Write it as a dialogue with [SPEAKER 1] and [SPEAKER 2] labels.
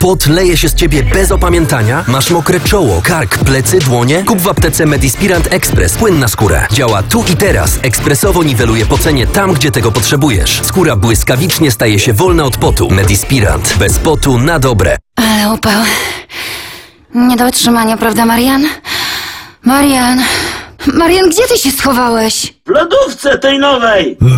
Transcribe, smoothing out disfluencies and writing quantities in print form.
[SPEAKER 1] Pot leje się z ciebie bez opamiętania? Masz mokre czoło, kark, plecy, dłonie? Kup w aptece Medispirant Express. Płyn na skórę. Działa tu i teraz. Ekspresowo niweluje pocenie tam, gdzie tego potrzebujesz. Skóra błyskawicznie staje się wolna od potu. Medispirant. Bez potu na dobre.
[SPEAKER 2] Ale upał. Nie do utrzymania, prawda, Marian? Marian, gdzie ty się schowałeś?
[SPEAKER 3] W lodówce tej nowej!